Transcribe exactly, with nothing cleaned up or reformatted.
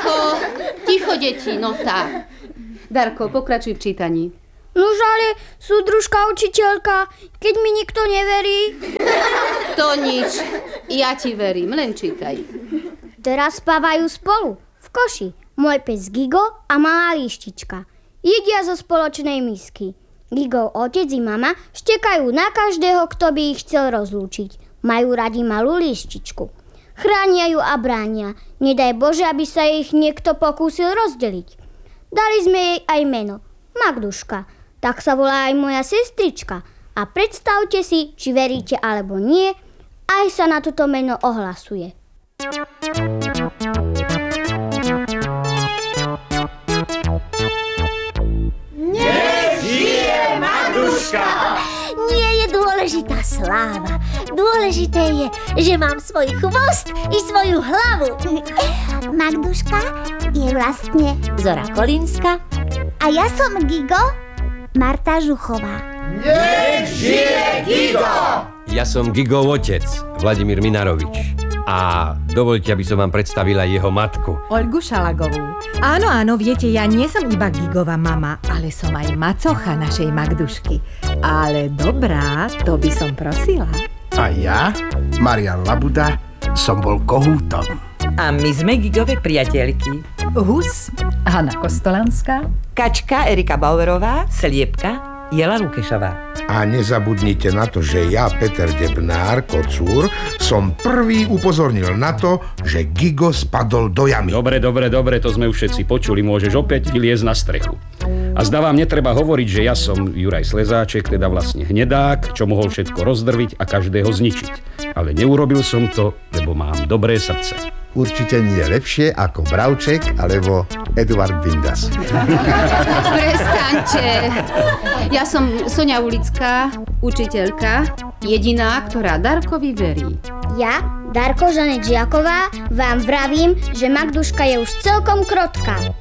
Ticho, ticho, deti, no tá. Darko, pokračuj v čítaní. Nož ale, súdružka učiteľka, keď mi nikto neverí. To nič, ja ti verím, len čítaj. Teraz spávajú spolu, v koši, môj pes Gigo a malá líštička. Jedia zo spoločnej misky. Gigov otec i mama štekajú na každého, kto by ich chcel rozlúčiť. Majú radi malú líštičku. Chránia ju a bránia. Nedaj Bože, aby sa ich niekto pokúsil rozdeliť. Dali sme jej aj meno. Magduška. Tak sa volá aj moja sestrička. A predstavte si, či veríte alebo nie, aj sa na toto meno ohlasuje. Nech žije Magduška! Nie je dôležitá sláva. Dôležité je, že mám svoj chvost i svoju hlavu. Magduška je vlastne Zora Kolínska a ja som Gigo, Marta Žuchová. Nech žije Gigo! Ja som Gigov otec, Vladimír Minarovič. A dovoľte, aby som vám predstavila jeho matku. Olgu Šalagovú. Áno, áno, viete, ja nie som iba Gigova mama, ale som aj macocha našej Magdušky. Ale dobrá, to by som prosila. A ja, Marian Labuda, som bol kohútom. A my sme Gigove priateľky. Hus, Hanna Kostolanská, Kačka Erika Bauerová, Sliepka Jela Lukešová. A nezabudnite na to, že ja, Peter Debnár, kocúr, som prvý upozornil na to, že Gigo spadol do jamy. Dobre, dobre, dobre, to sme už všetci počuli. Môžeš opäť vyliezť na strechu. A zdá vám, netreba hovoriť, že ja som Juraj Slezáček, teda vlastne hnedák, čo mohol všetko rozdrviť a každého zničiť. Ale neurobil som to, lebo mám dobré srdce. Určite nie lepšie ako Bravček alebo Eduard Bindas. Prestaňte. Ja som Soňa Ulická, učiteľka, jediná, ktorá Darkovi verí. Ja, Darko Žanet Žiaková, vám vravím, že Magduška je už celkom krotká.